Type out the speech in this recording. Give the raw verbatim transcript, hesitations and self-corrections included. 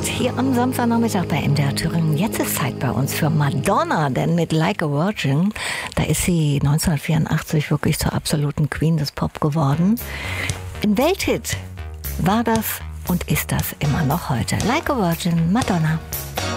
hier am Samstagnachmittag bei M D R Thüringen. Jetzt ist Zeit bei uns für Madonna, denn mit Like a Virgin, da ist sie neunzehnhundertvierundachtzig wirklich zur absoluten Queen des Pop geworden. Ein Welthit war das und ist das immer noch heute. Like a Virgin, Madonna.